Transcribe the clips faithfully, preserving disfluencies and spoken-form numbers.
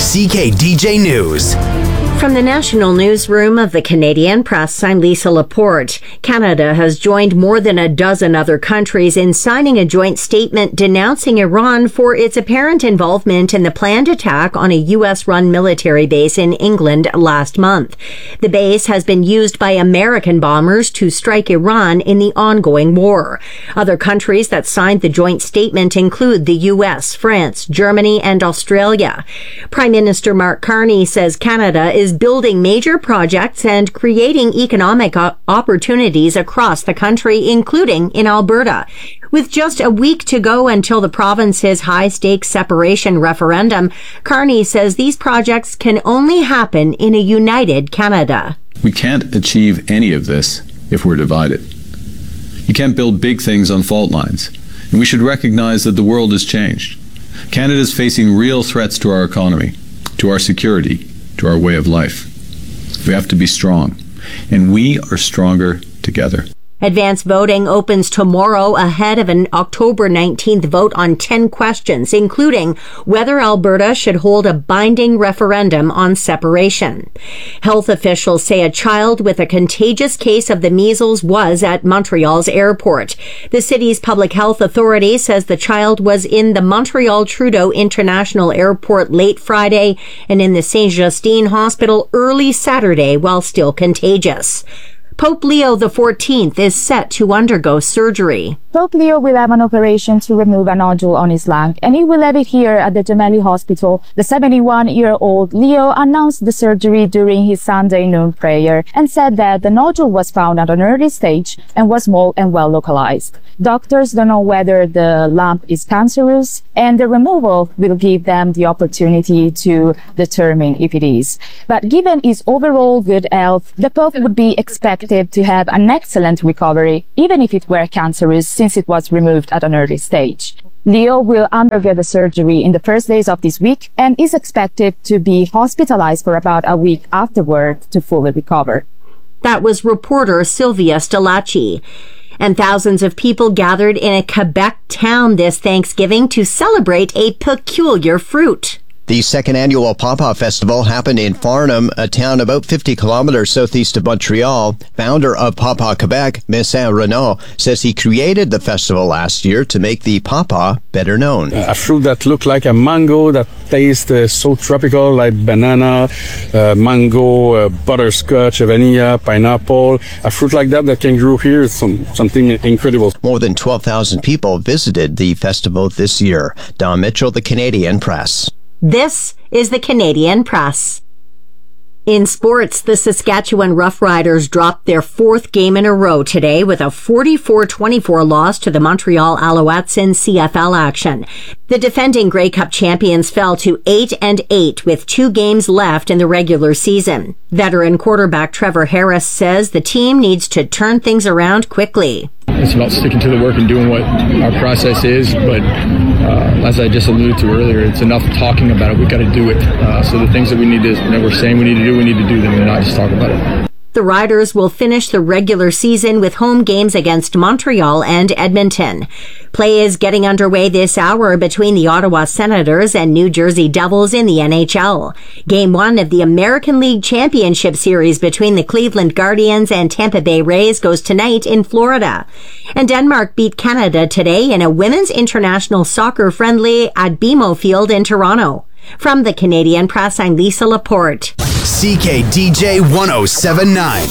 C K D J News. From the National Newsroom of the Canadian Press, I'm Lisa Laporte. Canada has joined more than a dozen other countries in signing a joint statement denouncing Iran for its apparent involvement in the planned attack on a U S-run military base in England last month. The base has been used by American bombers to strike Iran in the ongoing war. Other countries that signed the joint statement include the U S, France, Germany, and Australia. Prime Minister Mark Carney says Canada is building major projects and creating economic opportunities across the country, including in Alberta. With just a week to go until the province's high-stakes separation referendum, Carney says these projects can only happen in a united Canada. We can't achieve any of this if we're divided. You can't build big things on fault lines. And we should recognize that the world has changed. Canada is facing real threats to our economy, to our security, to our way of life. We have to be strong, and we are stronger together. Advance voting opens tomorrow ahead of an October nineteenth vote on ten questions, including whether Alberta should hold a binding referendum on separation. Health officials say a child with a contagious case of the measles was at Montreal's airport. The city's public health authority says the child was in the Montreal Trudeau International Airport late Friday and in the Saint Justine Hospital early Saturday while still contagious. Pope Leo the fourteenth is set to undergo surgery. Pope Leo will have an operation to remove a nodule on his lung, and he will have it here at the Gemelli Hospital. The seventy-one-year-old Leo announced the surgery during his Sunday noon prayer and said that the nodule was found at an early stage and was small and well localized. Doctors don't know whether the lump is cancerous, and the removal will give them the opportunity to determine if it is. But given his overall good health, the Pope would be expected to have an excellent recovery, even if it were cancerous, since it was removed at an early stage. Leo will undergo the surgery in the first days of this week and is expected to be hospitalized for about a week afterward to fully recover. That was reporter Sylvia Stalachi. And thousands of people gathered in a Quebec town this Thanksgiving to celebrate a peculiar fruit. The second annual Pawpaw Festival happened in Farnham, a town about fifty kilometers southeast of Montreal. Founder of Pawpaw Quebec, Vincent Renaud, says he created the festival last year to make the pawpaw better known. A fruit that looks like a mango, that tastes uh, so tropical, like banana, uh, mango, uh, butterscotch, vanilla, pineapple. A fruit like that that can grow here is some, something incredible. More than twelve thousand people visited the festival this year. Don Mitchell, the Canadian Press. This is the Canadian Press. In sports, the Saskatchewan Roughriders dropped their fourth game in a row today with a forty-four twenty-four loss to the Montreal Alouettes in C F L action. The defending Grey Cup champions fell to eight and eight with two games left in the regular season. Veteran quarterback Trevor Harris says the team needs to turn things around quickly. It's about sticking to the work and doing what our process is, but uh, as I just alluded to earlier, it's enough talking about it. We got to do it. Uh, so the things that we need to, that we're saying we need to do, we need to do them and not just talk about it. The Riders will finish the regular season with home games against Montreal and Edmonton. Play is getting underway this hour between the Ottawa Senators and New Jersey Devils in the N H L. Game one of the American League Championship Series between the Cleveland Guardians and Tampa Bay Rays goes tonight in Florida. And Denmark beat Canada today in a women's international soccer friendly at B M O Field in Toronto. From the Canadian Press, I'm Lisa Laporte. C K D J one oh seven point nine.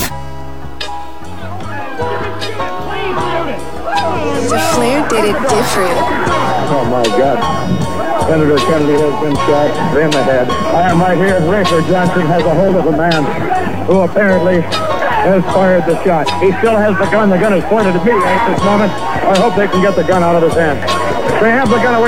The Flair did it different. Oh my God. Senator Kennedy has been shot in the head. I am right here. Rafer Johnson has a hold of a man who apparently has fired the shot. He still has the gun. The gun is pointed at me at this moment. I hope they can get the gun out of his hand. They have the gun away.